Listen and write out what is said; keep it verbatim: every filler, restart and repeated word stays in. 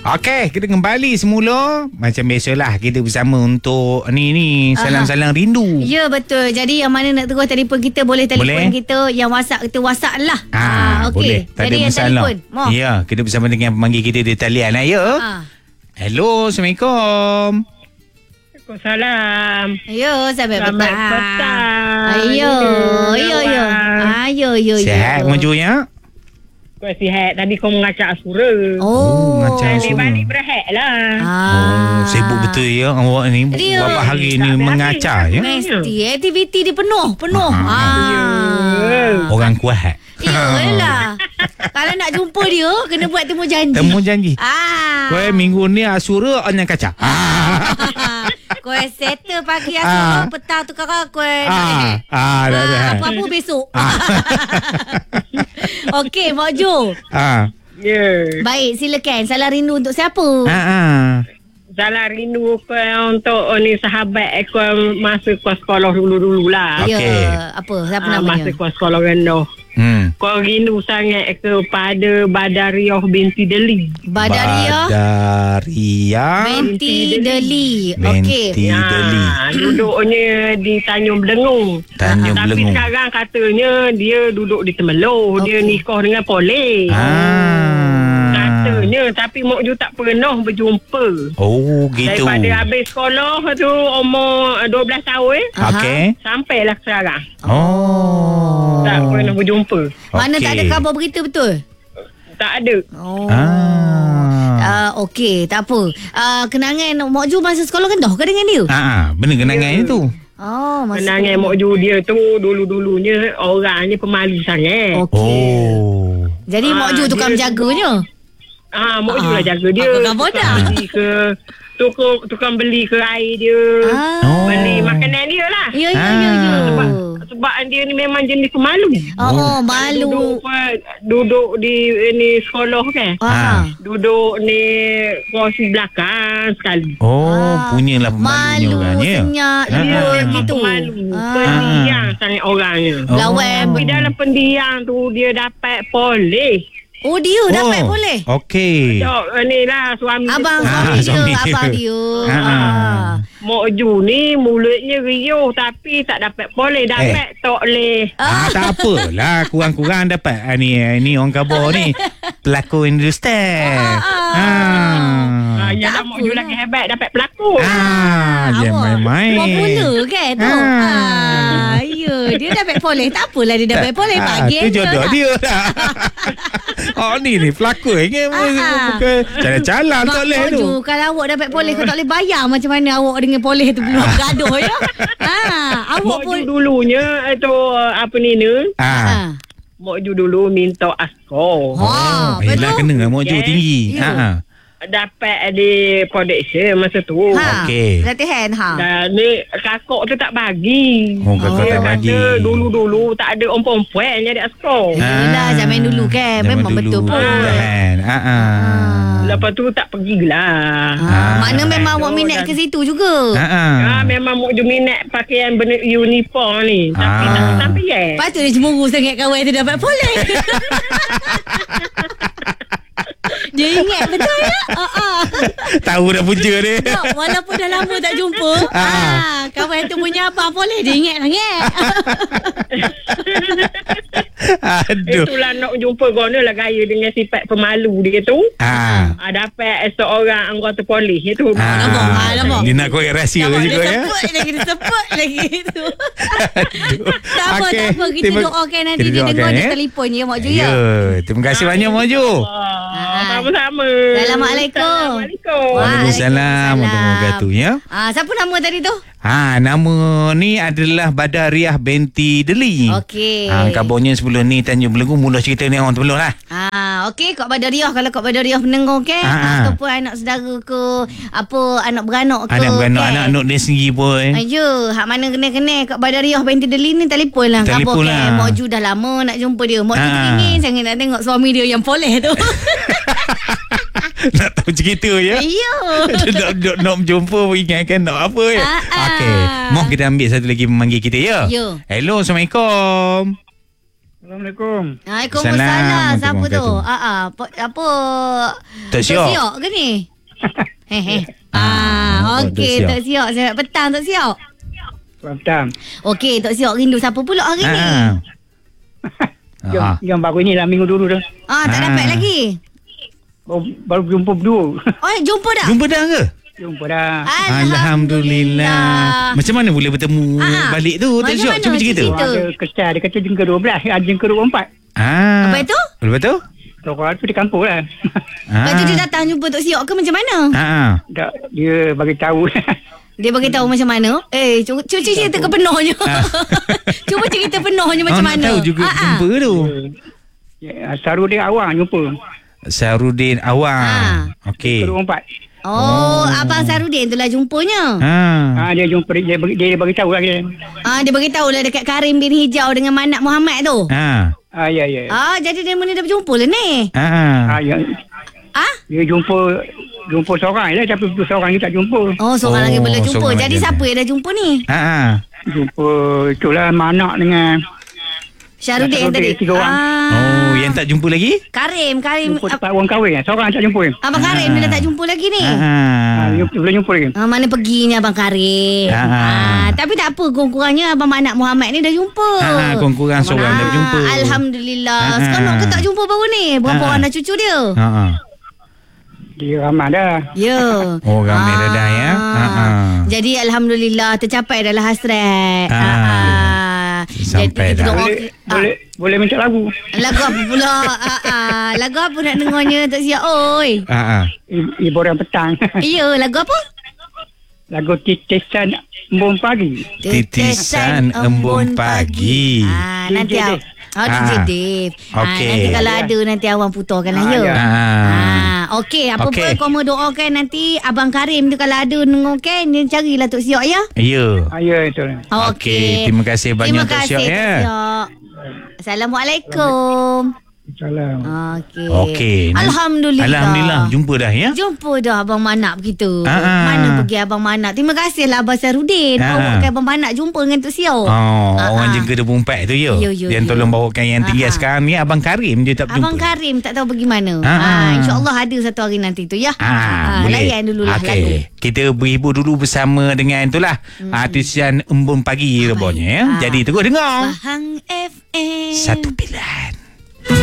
Okey, kita kembali semula. Macam biasalah, kita bersama untuk ni ni salam-salam rindu. Ya, betul. Jadi yang mana nak terus telefon kita, boleh telefon Boleh? kita. Yang WhatsApp kita WhatsApp lah. Ah, boleh. okey. Tak Jadi ada yang masalah. telefon. Mo. Ya, kita bersama dengan pemanggil kita di talian lah, ya. Ah. Hello, Assalamualaikum. Waalaikumsalam. Ayo, sampai Selamat petang. petang. Ayo, ayo, ayo. Ayo, ayo, ayo. Sihat, Mojo ya? Kau sihat. Tadi kau mengacak asura. Oh, ngacak Saya asura. balik berehat lah. Ah. Oh, sibuk betul ya awak ni. Dia- Berapa hari Tak ni habis-habis mengacar lah. ya? Mesti aktiviti dia penuh, penuh. Ah. Ah. Orang kuat. Iyalah. Kalau nak jumpa dia, kena buat temu janji. Temu janji. Ah. Kau minggu ni asura orang kacak. Kau settle pagi Ah. asal petang tu kakak kau. Ah, ah, dah dah. Apa-apa besok. Ah. Okey, Mak Jo. Ah. Ya. Baik, silakan. Salam rindu untuk siapa? Ah, ah. Salah rindu kau untuk oh, ni sahabat kau masa kau sekolah dulu-dulu lah. Ya, Okey. apa? Siapa Ah, namanya? masa kau sekolah rendah. Hmm. Kau rindu sangat kepada Badariah binti Deli. Badariah Badariah binti Deli. Okey. binti Deli. Ah, duduknya di Tanjung Belengung. Tanjung Tapi Belengung. sekarang katanya dia duduk di Temeloh. Dia Okey. nikah dengan polis. Ah. Katanya. Tapi Mak Ju tak pernah berjumpa. Oh, gitu. Daripada habis sekolah tu umur dua belas tahun. Aha. Okey. Sampailah sekarang. Oh. Tak pernah berjumpa. Mana Okey. tak ada khabar berita betul? Tak ada. Oh. Ah. Uh, Okey, tak apa. Uh, kenangan Mak Ju masa sekolah rendah ke dengan dia? Ah, ah. Benar kenangan Ya. itu. Oh, masa Kenangan Mak Ju dia tu dulu-dulunya orangnya pemalu sangat. Okey. Oh. Jadi Ah, Mak Ju tukang dia- menjaganya. Ah, Mak Ju Ah. lah jaga dia. Apa khabar Tukang dah? beli ke tukang, tukang beli ke air dia. Ah. Oh. Beli makanan dia lah. Ya, ya, ya, ya. Sebab, sebab dia ni memang jenis pemalu. Oh, oh malu. Duduk, apa, duduk di ni sekolah kan. Ah. Duduk ni kursi belakang sekali. Oh, Ah. punyalah pemalunya Malu, orangnya. senyap, Ah. lembut Memang gitu. pemalu. Ah. Pendiam sangat orangnya. Oh. Lawan. Tapi dalam pendiam tu dia dapat polis. Oh, dia dapat boleh. Okey. Jok, ni lah suami Abang Ah, suami dia, suami dia. abang dia. Ah. Ah. Mak Ju ni mulutnya riuh tapi tak dapat polis. Dapat tok leh. Ah, tak apalah. Kurang-kurang dapat ah, ni, ni orang khabar ni. Pelakon industri. Ah. Ah, ya Tak lah Mak Ju apalah. lagi hebat dapat pelakon. Ah, jangan main-main. Popular kan tu. Ah. Ah, ya, dia dapat polis. Tak apalah dia dapat polis. Ah, Bagi tu jodoh dia lah. Oh, ni ni pelakon ni. Ah. Bukan calang-calang Mak tak boleh tu. Ju, kalau awak dapat polis, kau tak boleh bayar macam mana awak dengan polis tu belum bergaduh ya. Ha, awak Mak pun Ju dulunya itu apa ni ni. Ah. ha. Mak Ju dulu minta askar. Ha, Yelah, betul. kena dengan mojo Ya. tinggi. Ya. Ha. Dapat di production masa tu. Ha. Okey. Latihan ha. Dan ni kakak tu tak bagi. Oh, kakak Dia tak bagi. kata dulu-dulu tak ada orang perempuan yang jadi askar. Yelah, zaman dulu kan. Zaman Memang dulu, betul pun. Tahan. Ha ah. Lepas tu tak pergilah. Ha, Ah. mana memang awak Betul, minat dan- ke situ juga. Ha ah. Ah, memang Mak Ju minat pakaian benda uniform ni. Tapi Ah. tak sampai ya. Patut dia cemburu sangat kawan tu dapat polis. Dia ingat betul ya? Ha ah. Tahu dah punca dia. Tak, walaupun dah lama tak jumpa, Ah. ah, kawan tu punya apa polis dia ingat sangat. Aduh. Itulah nak jumpa gona lah gaya dengan sifat pemalu dia tu. Ah. Ah, dapat seorang anggota polis itu. Nampak, ah, nampak. Dia nak korek rahsia Nampak, juga dia ya. sebut lagi, dia sebut lagi tu. Aduh. Tak apa, Okey. tak apa. Kita Terima- doakan nanti kita dia doakan, dengar dia ya. telefon je, Mak Ju Ya, ya. terima kasih banyak Mojo. Ah, sama-sama. Assalamualaikum. Assalamualaikum. Waalaikumsalam warahmatullahi wabarakatuh ya. Ah, siapa nama tadi tu? Ha, nama ni adalah Badariah binti Deli. Okey. Ha, kabarnya sebelum ni Tanjung Belengung mula cerita ni orang Tebeloh lah. Ah, okey, Kak Badariah, kalau Kak Badariah pendengar ke, Ah, ah. ataupun anak saudara ke, apa anak beranak ke. Anak beranak, kan? anak-anak dia sendiri pun. Ayo, hak mana kena-kena Kak Badariah binti Deli ni telefon lah. Telefon Khabar lah. kan, Mak Ju dah lama nak jumpa dia. Mak Ju Ah. ingin sangat nak tengok suami dia yang polis tu. Nak tahu cerita ya. Ya. nak, nak, nak jumpa ingatkan nak apa ya. Ah, ah. Okey, mau kita ambil satu lagi pemanggil kita ya. Ya. Hello, Assalamualaikum. Assalamualaikum. Waalaikumsalam. Siapa tu? Assalamualaikum. Ah ah, apa apa? Tok Siok. Siok ke ni? Hehe. Ah, Ah, Tok okey Siok. Tok Siok. Selamat petang Tok Siok. Selamat. Okey Tok Siok rindu siapa pula hari ni? Ah. Yang, Ah. yang baru ni lah minggu dulu tu. Ah, tak Ah. dapat lagi. Baru, baru jumpa berdua. Oh, jumpa dah. Jumpa dah ke? Jumpa dah. Alhamdulillah. Macam mana boleh bertemu Ah. balik tu? Tak Macam Syok, mana cuba cerita. cerita? Orang ada kesal, dia kata jengka dua belas, ada jengka dua puluh empat. Ah. Apa itu? Lepas tu? Orang tu di kampung lah. Lepas tu dia datang jumpa Tok Siok ke macam mana? Ah. Tak, dia bagi tahu. Dia bagi tahu macam mana? Eh, cuba, cuba cerita kepenuhnya. Cuba cerita penuhnya macam Orang nak mana? tahu juga Ah, ah. jumpa tu. Ya, Sarul dia awang jumpa. Sarudin Awang. Ah. Okey. dua puluh empat. Oh, Abang Sarudin tu lah jumpanya. Ha. Ha, dia jumpa, dia bagi, dia bagi tahu lah dia. Ah, dia bagi tahu lah dekat Karim bin Hijau dengan Manak Muhammad tu. Ha. Ah, ya, ya. Ah, jadi dia mana dah berjumpa lah ni. Ha. Ah, ya. Ah? Dia jumpa jumpa seorang lah, tapi tu seorang dia tak jumpa. Oh, seorang Oh, lagi boleh jumpa. seorang Jadi lagi siapa ada. yang dah jumpa ni? Ha. Ha. Jumpa itulah Manak dengan Syarudin Syarudin, tadi. tiga orang. Oh, yang tak jumpa lagi? Karim, Karim. jumpa tempat orang kahwin. Seorang tak jumpa. Abang Karim dia dah tak jumpa lagi ni. Ha. Ah, jumpa, boleh jumpa lagi. Ah, mana perginya Abang Karim. Ah. Ah, tapi tak apa, kurang-kurangnya Abang Manak Muhammad ni dah jumpa. Ha. Kurang-kurang seorang dah berjumpa. Alhamdulillah. Ah. Sekarang ke tak jumpa baru ni? Berapa Ah. orang dah cucu dia? Ha. Ha. Dia ramai dah. Ya. Oh, ramai dah dah ya. Ha. Ha. Jadi Alhamdulillah tercapai adalah hasrat. Ah. Ah. ah. Sampai Jadi, kita dah. doa- Boleh, Ah. boleh, boleh minta lagu. Lagu apa pula? ah, ah. Lagu apa nak dengarnya Tok Siak? Oi. Ha. Ha. I- Hiburan petang. Ya, lagu apa? Lagu Titisan Embun Pagi. Titisan embun pagi. Ah, nanti D J awak. Oh, D J Ah. Dave. Ah, Okey. nanti kalau ada nanti awang putarkan lah Ah, ya. ya. Ah. Ah, okey, apa Okey. pun kau mau doakan nanti Abang Karim tu kalau ada dengarkan dia carilah Tok Siak ya. Ya. Ah, ya, itu. Okey, terima kasih banyak Terima Tok kasih Siak, ya. Tok Siak. Assalamualaikum. Salam. Okey. Okey. Alhamdulillah. Alhamdulillah jumpa dah ya. Jumpa dah Abang Manak begitu. Ah, ah. Mana pergi Abang Manak? Terima kasihlah Abang Sarudin. Ah. Bawakan Abang Manak jumpa dengan Tok Siak. Oh, Ah, orang ah. jengka dua puluh empat tu ya. Ya, ya, Yang ya. tolong bawakan yang tinggal Ah, ah. sekarang ni Abang Karim je tak berjumpa. Abang Karim tak tahu pergi mana. Ah, Ha, ah. InsyaAllah ada satu hari nanti tu ya. Ah, boleh. Layan dululah Okey. lagu. Kita berhibur dulu bersama dengan itulah hmm. Artisian Embun Pagi rupanya ya. Ah. Jadi terus dengar. Bahang F M. Satu pilihan.